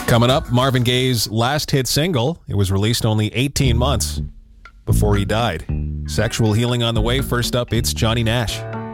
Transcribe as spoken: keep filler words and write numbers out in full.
Coming up, Marvin Gaye's last hit single. It was released only eighteen months before he died. Sexual healing on the way. First up, it's Johnny Nash.